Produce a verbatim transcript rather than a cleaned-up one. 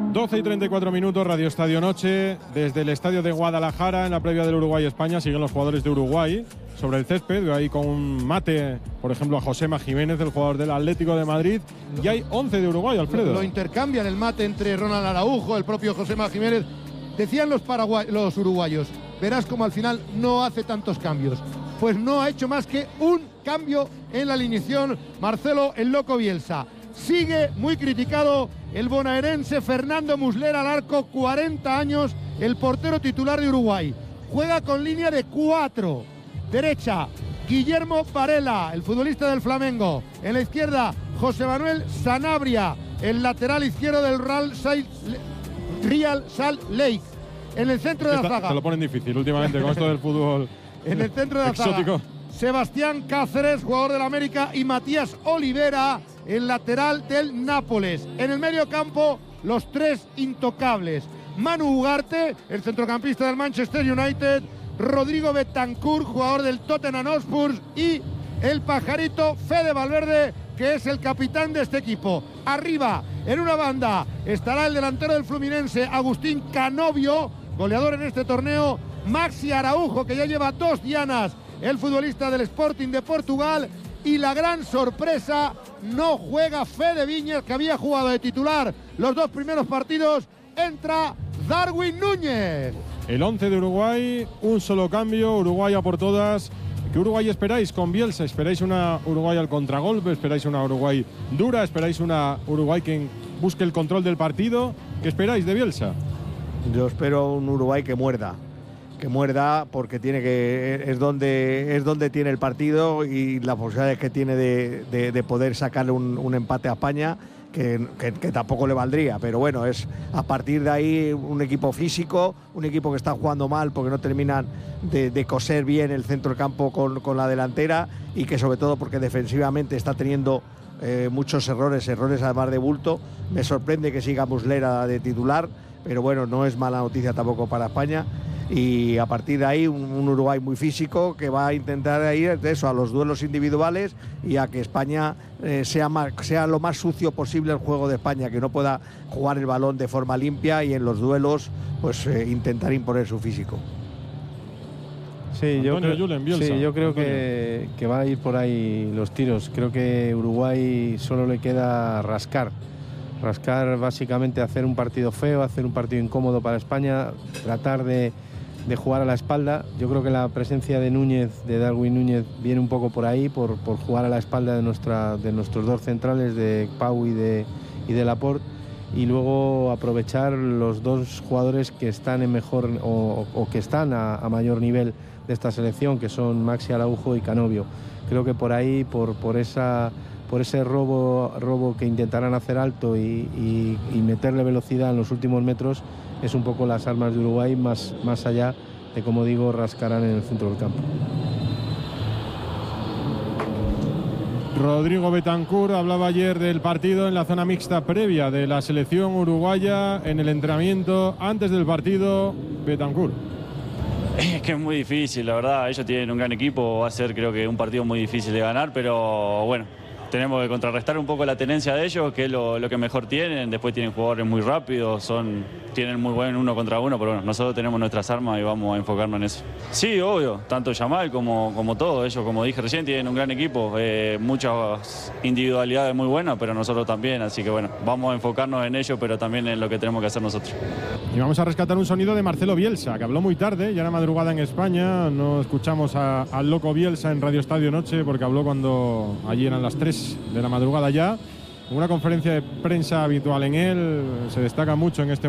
doce y treinta y cuatro minutos, Radio Estadio Noche, desde el estadio de Guadalajara, en la previa del Uruguay-España, siguen los jugadores de Uruguay sobre el césped, ahí con un mate, por ejemplo, a Josema Jiménez, el jugador del Atlético de Madrid, y hay once de Uruguay, Alfredo. Lo, lo intercambian el mate entre Ronald Araujo, el propio Josema Jiménez. Decían los, paraguay, los uruguayos, verás como al final no hace tantos cambios. Pues no ha hecho más que un cambio en la alineación Marcelo el Loco Bielsa. Sigue muy criticado el bonaerense Fernando Muslera al arco, cuarenta años, el portero titular de Uruguay. Juega con línea de cuatro. Derecha, Guillermo Varela, el futbolista del Flamengo. En la izquierda, José Manuel Sanabria, el lateral izquierdo del Real Salt, Real Salt Lake. En el centro de la zaga. Se lo ponen difícil últimamente con esto del fútbol. En el centro de la exótico. zaga, Sebastián Cáceres, jugador del América, y Matías Olivera, el lateral del Nápoles. En el medio campo, los tres intocables. Manu Ugarte, el centrocampista del Manchester United, Rodrigo Bentancur, jugador del Tottenham Hotspur, y el pajarito Fede Valverde, que es el capitán de este equipo. Arriba, en una banda, estará el delantero del Fluminense, Agustín Canovio, goleador en este torneo, Maxi Araujo, que ya lleva dos dianas, el futbolista del Sporting de Portugal, y la gran sorpresa, no juega Fede Viñas, que había jugado de titular los dos primeros partidos, entra Darwin Núñez. El once de Uruguay, un solo cambio, Uruguay a por todas. ¿Qué Uruguay esperáis con Bielsa? ¿Esperáis una Uruguay al contragolpe? ¿Esperáis una Uruguay dura? ¿Esperáis una Uruguay que busque el control del partido? ¿Qué esperáis de Bielsa? Yo espero un Uruguay que muerda. que muerda porque tiene que es donde es donde tiene el partido y las posibilidades que tiene de, de, de poder sacarle un, un empate a España que, que, que tampoco le valdría, pero bueno, es a partir de ahí un equipo físico, un equipo que está jugando mal porque no terminan de, de coser bien el centro del campo con, con la delantera y que sobre todo porque defensivamente está teniendo eh, muchos errores, errores además de bulto. Me sorprende que siga Muslera de titular, pero bueno, no es mala noticia tampoco para España. Y a partir de ahí un, un Uruguay muy físico que va a intentar ir de eso a los duelos individuales y a que España eh, sea, más, sea lo más sucio posible el juego de España, que no pueda jugar el balón de forma limpia y en los duelos pues eh, intentar imponer su físico. Sí, yo creo, sí, yo creo que, que va a ir por ahí los tiros. Creo que Uruguay solo le queda rascar. Rascar básicamente, hacer un partido feo, hacer un partido incómodo para España, tratar de de jugar a la espalda. Yo creo que la presencia de Núñez, de Darwin Núñez, viene un poco por ahí, por, por jugar a la espalda de, nuestra, de nuestros dos centrales, de Pau y de, y de Laporte, y luego aprovechar los dos jugadores que están en mejor o, o que están a, a mayor nivel de esta selección, que son Maxi Araujo y Canovio. Creo que por ahí, por, por esa por ese robo, robo que intentarán hacer alto y, y, y meterle velocidad en los últimos metros, es un poco las armas de Uruguay, más, más allá de, como digo, rascarán en el centro del campo. Rodrigo Bentancur hablaba ayer del partido en la zona mixta previa de la selección uruguaya en el entrenamiento antes del partido. Bentancur. Es que es muy difícil, la verdad. Ellos tienen un gran equipo, va a ser creo que un partido muy difícil de ganar, pero bueno, tenemos que contrarrestar un poco la tenencia de ellos, que es lo, lo que mejor tienen. Después tienen jugadores muy rápidos, son, tienen muy buen uno contra uno, pero bueno, nosotros tenemos nuestras armas y vamos a enfocarnos en eso. Sí, obvio, tanto Yamal como, como todo. Ellos, como dije recién, tienen un gran equipo, eh, muchas individualidades muy buenas, pero nosotros también. Así que bueno, vamos a enfocarnos en ellos, pero también en lo que tenemos que hacer nosotros. Y vamos a rescatar un sonido de Marcelo Bielsa, que habló muy tarde, ya era madrugada en España. No escuchamos a, al Loco Bielsa en Radio Estadio Noche porque habló cuando allí eran las tres de la madrugada ya. Una conferencia de prensa habitual en él, se destaca mucho en este